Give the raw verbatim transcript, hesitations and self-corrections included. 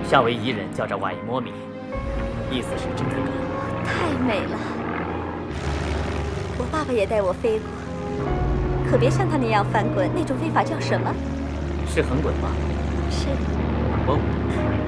夏威夷人叫这瓦伊莫米，意思是真的高。 太美了！我爸爸也带我飞过，可别像他那样翻滚。那种飞法叫什么？ 是横滚吗？ 是。 哦。